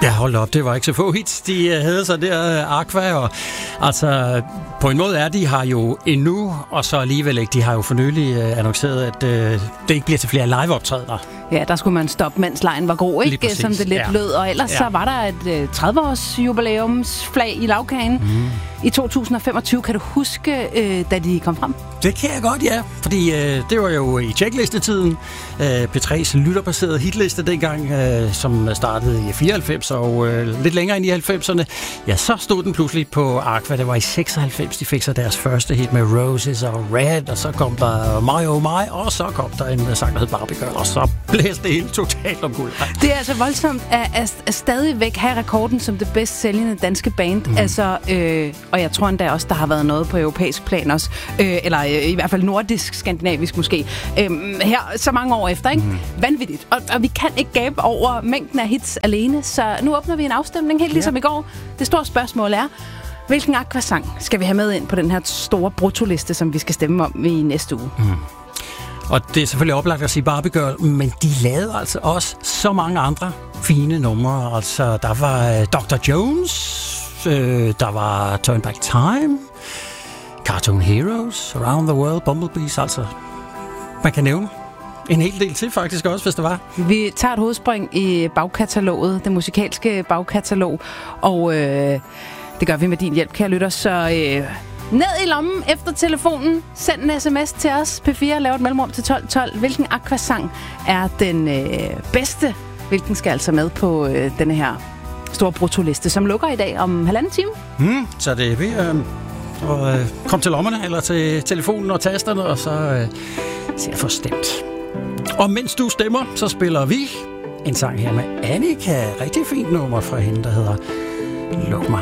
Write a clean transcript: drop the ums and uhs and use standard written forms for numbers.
Ja, hold op, det var ikke så få hits. De havde så der Aqua, og altså på en måde er de har jo endnu, og så alligevel ikke. De har jo for nylig annonceret, at det ikke bliver til flere liveoptrædener. Ja, der skulle man stoppe, mens lejen var god, ikke? Som det lidt lød. Og ellers så var der et 30-års jubilæumsflag i lagkagen. I 2025, kan du huske, da de kom frem? Det kan jeg godt, ja. Fordi det var jo i checklistetiden. P3's lytterbaserede hitliste dengang, som startede i 94 og lidt længere ind i 90'erne. Ja, så stod den pludselig på Aqua. Det var i 96, de fik så deres første hit med Roses og Red, og så kom der My Oh My, og så kom der en sang, der hed Barbie Girl, og så blæste det hele totalt om guld. Det er altså voldsomt at stadigvæk have rekorden som det bedst sælgende danske band. Altså, og jeg tror endda også, der har været noget på europæisk plan også. Eller i hvert fald nordisk, skandinavisk måske. Her så mange år efter, ikke? Vanvittigt. Og vi kan ikke gabe over mængden af hits alene, så nu åbner vi en afstemning, helt ligesom i går. Det store spørgsmål er, hvilken Aqua-sang skal vi have med ind på den her store bruttoliste, som vi skal stemme om i næste uge? Og det er selvfølgelig oplagt at sige Barbie Girl, men de lavede altså også så mange andre fine numre. Altså, der var Dr. Jones, der var Turn Back Time, Cartoon Heroes, Around the World, Bumblebees, altså man kan nævne en hel del til faktisk også, hvis det var. Vi tager et hovedspring i bagkataloget, det musikalske bagkatalog, og det gør vi med din hjælp, kære lytter, så ned i lommen efter telefonen, send en sms til os, P4, lav et mellemrum til 1212. Hvilken Aqua-sang er den bedste? Hvilken skal altså med på denne her store bruttoliste, som lukker i dag om 1,5 time? Så det er ved at komme til lommerne, eller til telefonen og tasterne, og så se at få stemt. Og mens du stemmer, så spiller vi en sang her med Annika. Rigtig fint nummer fra hende, der hedder Luk mig.